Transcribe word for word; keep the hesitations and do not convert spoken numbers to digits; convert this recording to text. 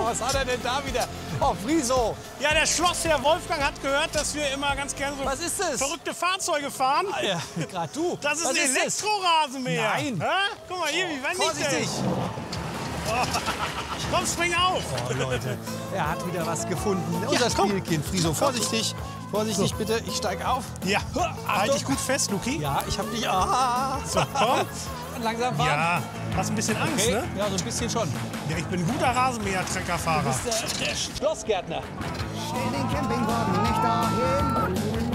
was hat er denn da wieder? Oh, Friso. Ja, der Schlossherr Wolfgang hat gehört, dass wir immer ganz gerne so Was ist das? verrückte Fahrzeuge fahren. Ah, ja, gerade du. Das ist was ein ist das? Elektrorasenmäher. Nein. Hä? Guck mal hier, wie wendig der Vorsichtig. ist. Komm, spring auf. Oh, Leute, er hat wieder was gefunden. Unser komm. Spielkind. Friso, vorsichtig. Vorsichtig bitte, ich steig auf. Ja, Achtung. halt dich gut fest, Luki. Ja, ich hab dich. Ah. So, komm. Langsam fahren. Ja, hast ein bisschen Angst, Okay. ne? Ja, so ein bisschen schon. Ja, ich bin ein guter Rasenmäher-Treckerfahrer. Das ist der, der Schlossgärtner. Stell den Campingwagen nicht dahin.